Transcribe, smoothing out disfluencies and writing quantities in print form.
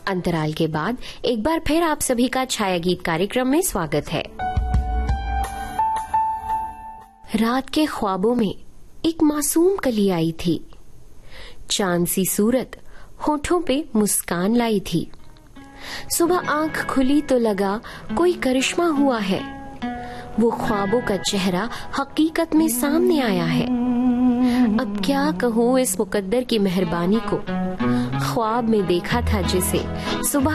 अंतराल के बाद एक बार फिर आप सभी का छाया गीत कार्यक्रम में स्वागत है। रात के ख्वाबों में एक मासूम कली आई थी, चांद सी सूरत होठों पे मुस्कान लाई थी। सुबह आंख खुली तो लगा कोई करिश्मा हुआ है, वो ख्वाबों का चेहरा हकीकत में सामने आया है। अब क्या कहूँ इस मुकद्दर की मेहरबानी को, ख्वाब में देखा था जिसे सुबह